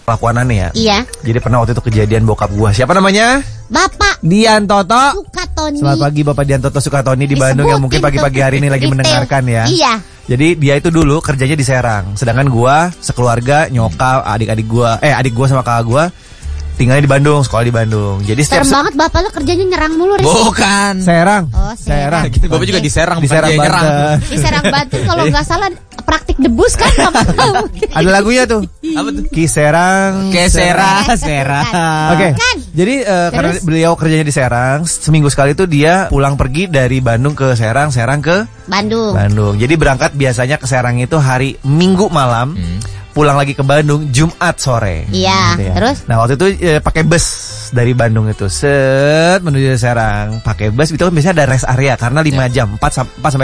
Lakuanannya ya. Iya. Jadi pernah waktu itu kejadian bokap gua. Siapa namanya? Bapak Dian Toto Sukatoni. Selamat pagi Bapak Dian Toto Sukatoni di Bandung yang mungkin pagi-pagi hari ini lagi Detail. mendengarkan ya. Iya. Jadi dia itu dulu kerjanya di Serang. Sedangkan gua sekeluarga, nyokap, adik gua sama kakak gua tinggalnya di Bandung, sekolah di Bandung. Jadi setiap Serem banget bapak lu kerjanya nyerang mulu. Bukan. Serang. Oh, Serang. Bapak juga di Serang, Di bukan Serang dia nyerang. Banten. Di Serang Banten kalau nggak salah praktik debus kan. Ada lagunya tuh. Apa tuh? Ki Serang. Kesera, Serang. Oke. Kan. Jadi karena beliau kerjanya di Serang, seminggu sekali tuh dia pulang pergi dari Bandung ke Serang, Serang ke Bandung. Bandung. Jadi berangkat biasanya ke Serang itu hari Minggu malam. Pulang lagi ke Bandung Jumat sore. Iya, Gitu ya. terus? Nah waktu itu pakai bus dari Bandung itu menuju Serang, pakai bus itu kan biasanya ada rest area karena 5 jam, 4 sampai